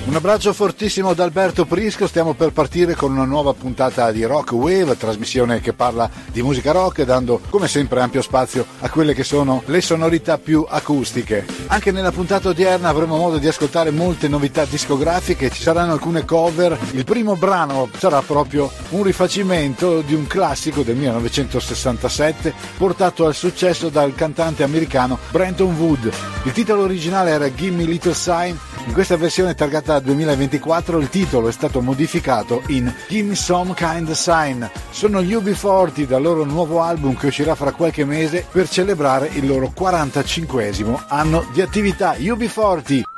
Un abbraccio fortissimo da Alberto Prisco, stiamo per partire con una nuova puntata di Rock Wave, trasmissione che parla di musica rock, dando come sempre ampio spazio a quelle che sono le sonorità più acustiche. Anche nella puntata odierna avremo modo di ascoltare molte novità discografiche, ci saranno alcune cover, il primo brano sarà proprio un rifacimento di un classico del 1967 portato al successo dal cantante americano Brenton Wood. Il titolo originale era Gimme Little Sign. In questa versione targata 2024 il titolo è stato modificato in Gimme Some Kind of Sign. Sono gli UB40 dal loro nuovo album che uscirà fra qualche mese per celebrare il loro 45esimo anno di attività. UB40